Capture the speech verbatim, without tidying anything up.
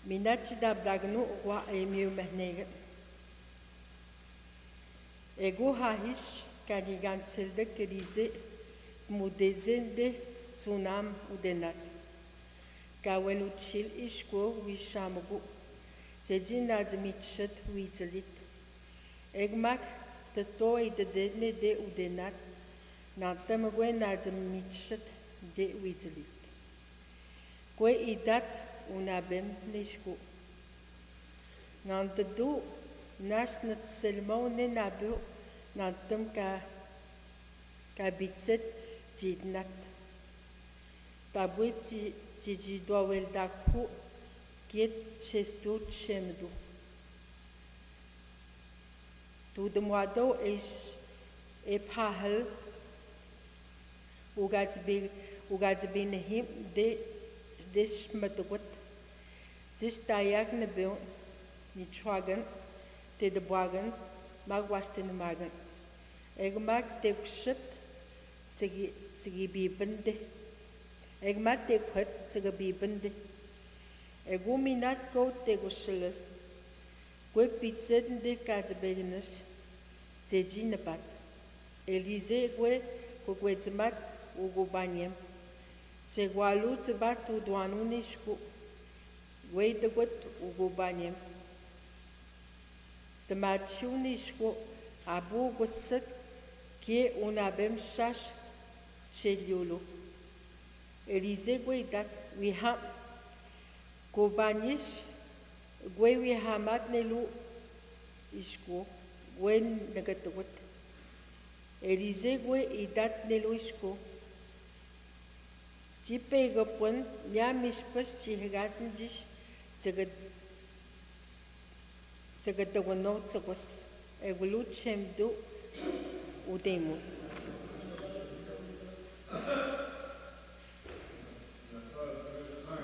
Minati da blagnu wa emiu mehnege. Ego hahish kanigan selde kerize mudezende sunam udenat. Kaweluchil ishko wishamugu. Zedin azmitchet wizelit. Egmak tato idedne de udenat. Nantamagwe nazmitchet de wizelit. Kwe idat unabem nishku. Nantadu nasnat selmone nabu nantam ka kabitset jidnat. Tabuit jijidwawel dakhu kiet chestu chemdu. Tudumwado ish ephahel ugazbi ugazbinehim de deshmatugut. Zistayak nebil nichwagan te de bwagan magwastin magan. Egmak te kshit tigi tigi bibende. Egmat te kut tigi bibende. Eguminat go te gushil. Gwe pitzet de kazbeginis zejinabat. Elize gwe gwe ugubanyem. Segualu zebat udwanunishku. Weidegut ugubanyem. Stemachunishku abu gusset kie unabem shash cheliulu. Elize guidat wiham gubanish gwe wihamat nelu ishku gwen negatugut. Elize gwe idat nelu ishku. Jipe gapun ya mishpas chihigatin jish zagad zagadawano zagas egulu chemdu udemu.